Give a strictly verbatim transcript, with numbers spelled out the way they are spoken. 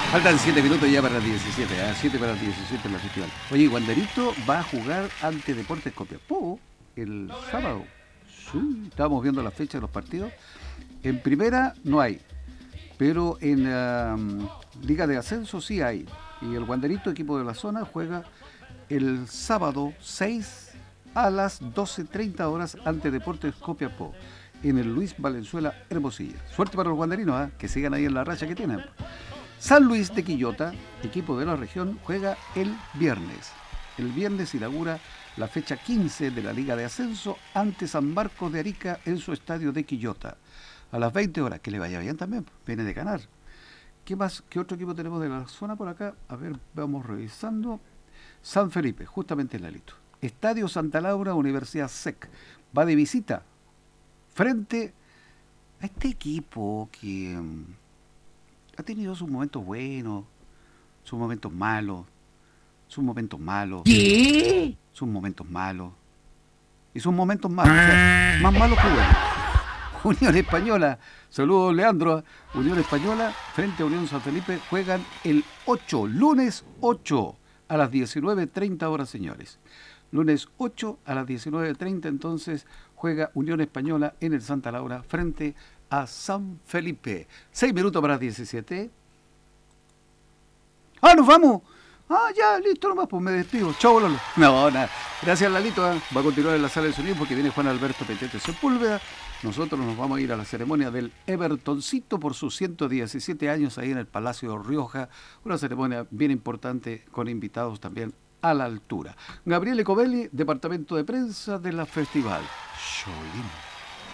Faltan siete minutos ya para las diecisiete, ¿eh? siete para las diecisiete en la festival. Oye, Wanderito va a jugar ante Deportes Copiapó el sábado. Sí, estábamos viendo la fecha de los partidos. En primera no hay, pero en um, Liga de Ascenso sí hay. Y el Wanderito, equipo de la zona, juega el sábado seis a las doce treinta horas ante Deportes Copiapó en el Luis Valenzuela Hermosilla. Suerte para los wanderinos, ¿eh? Que sigan ahí en la racha que tienen. San Luis de Quillota, equipo de la región, juega el viernes. El viernes inaugura la fecha quince de la Liga de Ascenso ante San Marcos de Arica en su estadio de Quillota. A las veinte horas, que le vaya bien también, viene de ganar. ¿Qué más? ¿Qué otro equipo tenemos de la zona por acá? A ver, vamos revisando. San Felipe, justamente en Lalito. Estadio Santa Laura, Universidad S E C. Va de visita frente a este equipo que um, ha tenido sus momentos buenos, sus momentos malos, sus momentos malos, ¿Qué? sus momentos malos y sus momentos malos, o sea, más malos que buenos. Unión Española, saludos Leandro. Unión Española frente a Unión San Felipe juegan el ocho, lunes ocho a las diecinueve treinta horas, señores. Lunes ocho a las diecinueve treinta, entonces juega Unión Española en el Santa Laura frente a San Felipe. seis minutos para las diecisiete. ¡Ah, nos vamos! Ah, ya, listo nomás, pues me despido. Chau, Lolo. No, nada. Gracias, Lalito. ¿eh? Va a continuar en la sala de sonido porque viene Juan Alberto Petete Sepúlveda. Nosotros nos vamos a ir a la ceremonia del Evertoncito por sus ciento diecisiete años ahí en el Palacio Rioja. Una ceremonia bien importante con invitados también a la altura. Gabriele Covelli, departamento de prensa de la Festival. Cholín.